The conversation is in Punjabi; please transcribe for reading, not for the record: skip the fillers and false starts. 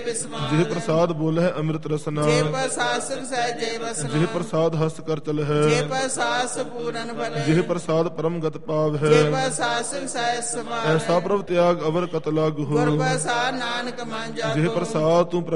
ਬਿਸਮਾਨ ਜਿਹ ਪ੍ਰਸਾਦ ਬੋਲ ਹੈ ਅੰਮ੍ਰਿਤ ਰਸਨਾ ਜੇ ਪ੍ਰਸਾਦ ਸੁਖ ਸਹਿਜੇ ਵਸਨਾ ਜਿਹ ਪ੍ਰਸਾਦ ਹਸਤ ਕਰ ਚਲ ਹੈ ਜੇ ਪ੍ਰਸਾਦ ਸਪੂਰਨ ਭਲੇ ਜਿਹ ਪ੍ਰਸਾਦ ਪਰਮ ਗਤ ਪਾਵ ਹੈ ਜੇ ਪ੍ਰਸਾਦ ਸੁਖ ਸਹਿਜ ਸਮਾਵੈ ਐਸਾ ਪ੍ਰਭ ਤਿਆਗ ਅਵਰ ਕਤ ਲਾਗੁ ਗੁਰ ਪ੍ਰਸਾਦ ਨਾਨਕ ਮਨ ਜਾਗੋ ਜਿਹ ਪ੍ਰਸਾਦ ਤੂੰ